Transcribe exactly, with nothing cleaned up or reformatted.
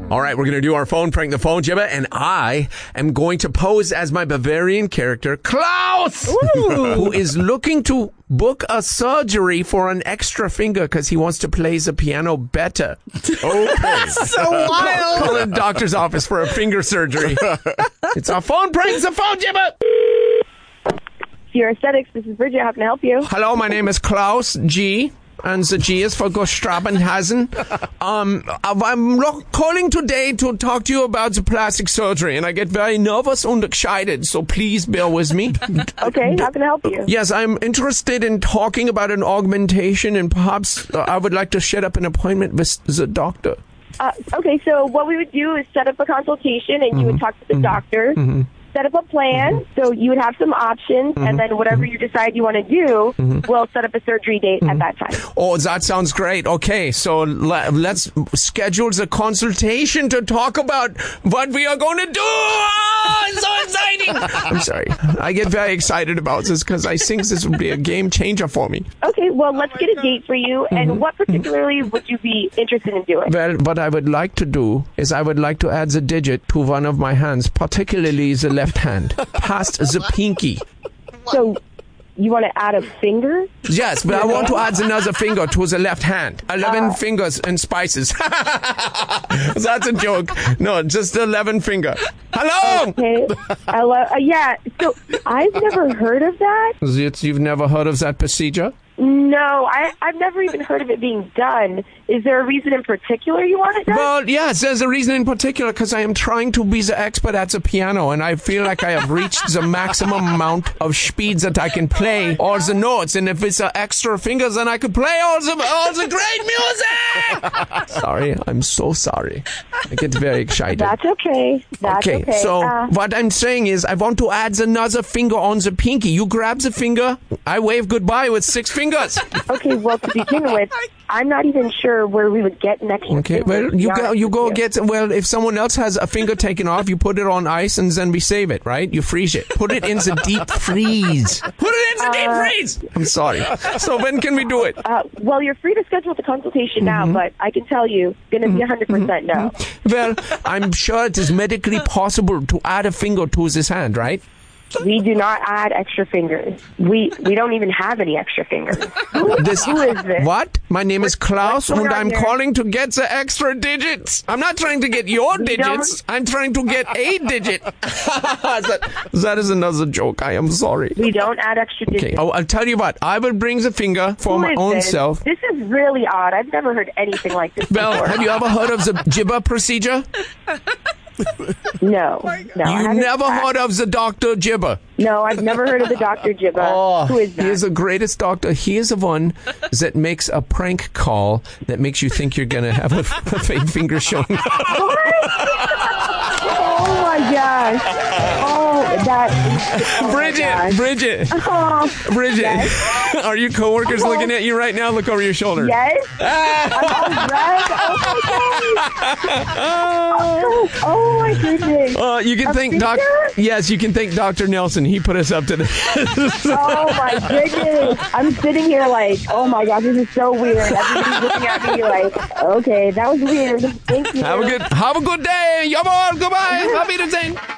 All right, we're going to do our phone prank, the phone jibba, and I am going to pose as my Bavarian character, Klaus, who is looking to book a surgery for an extra finger because he wants to play the piano better. Okay. So wild. Call the doctor's office for a finger surgery. It's our phone prank, the phone jibba. Your Aesthetics, this is Bridget. How can I help you? Hello, my name is Klaus G. And the G is for Gostrabenhasen. Um, I'm lo- calling today to talk to you about the plastic surgery, and I get very nervous and excited, so please bear with me. Okay, how can I help you? Yes, I'm interested in talking about an augmentation, and perhaps uh, I would like to set up an appointment with the doctor. Uh, okay, so what we would do is set up a consultation, and mm-hmm. you would talk to the mm-hmm. doctor. Mm-hmm. Set up a plan, mm-hmm. so you would have some options, mm-hmm. and then whatever you decide you want to do, mm-hmm. we'll set up a surgery date mm-hmm. at that time. Oh, that sounds great. Okay, so le- let's schedule the consultation to talk about what we are going to do. Oh, it's so exciting. I'm sorry. I get very excited about this because I think this would be a game changer for me. Okay, well, let's get a date for you, mm-hmm. and what particularly would you be interested in doing? Well, what I would like to do is I would like to add the digit to one of my hands, particularly the left hand, past the pinky. So you want to add a finger? Yes, but I want to add another finger to the left hand. Eleven uh, fingers and spices. That's a joke. No, just eleven finger. Hello! Okay. Hello. Uh, yeah, so I've never heard of that. You've never heard of that procedure? No, I, I've never even heard of it being done. Is there a reason in particular you want it done? Well, yes, there's a reason in particular because I am trying to be the expert at the piano, and I feel like I have reached the maximum amount of speeds that I can play all the notes. And if it's an extra fingers, then I could play all the all the great music. Sorry, I'm so sorry. I get very excited. That's okay. That's okay. Okay, so uh, what I'm saying is I want to add another finger on the pinky. You grab the finger, I wave goodbye with six fingers. Okay, well, to begin with, I'm not even sure where we would get next. Okay, well, you go, you go get, well, if someone else has a finger taken off, you put it on ice and then we save it, right? You freeze it. Put it in the deep freeze. Put it in the uh, deep freeze! I'm sorry. So when can we do it? Uh, well, you're free to schedule the consultation now, mm-hmm. but I can tell you, it's going to be one hundred percent no. Well, I'm sure it is medically possible to add a finger to this hand, right? We do not add extra fingers. We we don't even have any extra fingers. Who, this, who is this? What? My name is Klaus, and I'm here? calling to get the extra digits. I'm not trying to get your we digits. Don't. I'm trying to get a digit. that, that is another joke. I am sorry. We don't add extra digits. Okay. Oh, I'll tell you what. I will bring the finger for who my own this? self. This is really odd. I've never heard anything like this Well, before. Have you ever heard of the jibba procedure? No, no. You never heard of the Doctor Jibba? No, I've never heard of the Doctor Jibba. Oh, who is that? He is the greatest doctor. He is the one that makes a prank call that makes you think you're going to have a, a fake finger showing. What? Oh my gosh. Oh, that. Oh Bridget, Bridget, oh, Bridget. Yes. Are your coworkers oh. looking at you right now? Look over your shoulder. Yes. I'm all red. Oh my gosh. Oh, oh my goodness. Uh, you can a thank Doc. Yes, you can thank Doctor Nelson. He put us up to this. Oh my goodness. I'm sitting here like, oh my gosh, this is so weird. Everybody's looking at me like, okay, that was weird. Thank you. Have a good, have a good day. Jawohl, goodbye. Auf Wiedersehen.